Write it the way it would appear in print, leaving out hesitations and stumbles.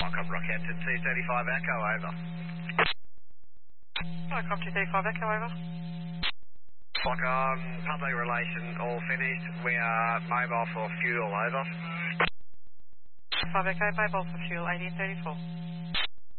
Welcome, Rockhampton, T35 Echo, over. Welcome to T35 Echo, over. Lock on, public relation, all finished. We are mobile for fuel, over. 5 Echo, mobile for fuel, 1834.